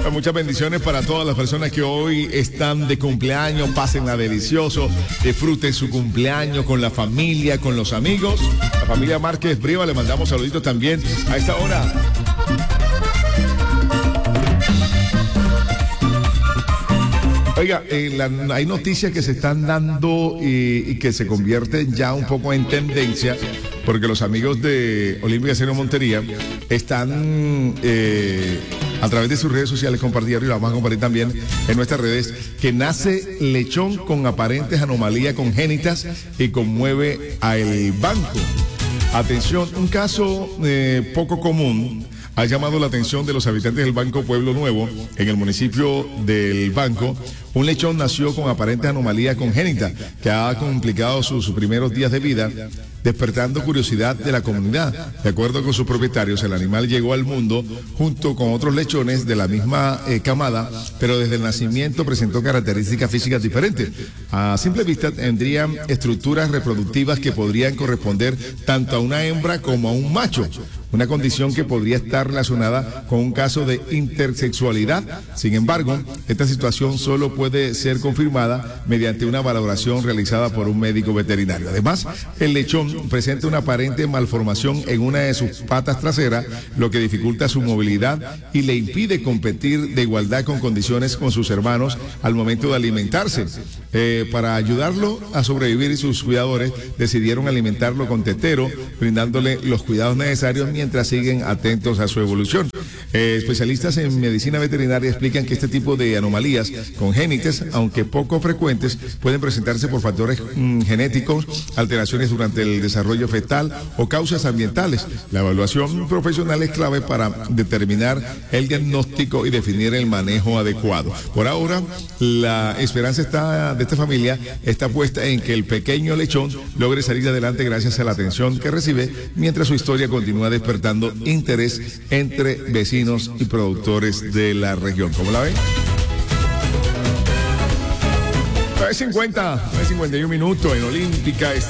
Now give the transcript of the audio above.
Muchas bendiciones para todas las personas que hoy están de cumpleaños. Pásenla delicioso, disfruten su cumpleaños con la familia, con los amigos. La familia Márquez Brieva, le mandamos saluditos también a esta hora. Oiga, hay noticias que se están dando y que se convierten ya un poco en tendencia, porque los amigos de Olímpica Estéreo Montería están a través de sus redes sociales compartiendo, y lo vamos a compartir también en nuestras redes, que nace lechón con aparentes anomalías congénitas y conmueve a El Banco. Atención, un caso poco común ha llamado la atención de los habitantes del Banco Pueblo Nuevo, en el municipio del Banco. Un lechón nació con aparentes anomalías congénitas que ha complicado sus primeros días de vida, despertando curiosidad de la comunidad. De acuerdo con sus propietarios, el animal llegó al mundo junto con otros lechones de la misma camada, pero desde el nacimiento presentó características físicas diferentes. A simple vista tendrían estructuras reproductivas que podrían corresponder tanto a una hembra como a un macho, una condición que podría estar relacionada con un caso de intersexualidad. Sin embargo, esta situación solo puede ser confirmada mediante una valoración realizada por un médico veterinario. Además, el lechón presenta una aparente malformación en una de sus patas traseras, lo que dificulta su movilidad y le impide competir de igualdad con condiciones con sus hermanos al momento de alimentarse. Para ayudarlo a sobrevivir, sus cuidadores decidieron alimentarlo con tetero, brindándole los cuidados necesarios mientras siguen atentos a su evolución. Especialistas en medicina veterinaria explican que este tipo de anomalías congénitas, aunque poco frecuentes, pueden presentarse por factores genéticos, alteraciones durante el desarrollo fetal o causas ambientales. La evaluación profesional es clave para determinar el diagnóstico y definir el manejo adecuado. Por ahora, la esperanza de esta familia está puesta en que el pequeño lechón logre salir adelante gracias a la atención que recibe, mientras su historia continúa despertando interés entre vecinos y productores de la región. ¿Cómo la ven? 9:51 minutos en Olímpica.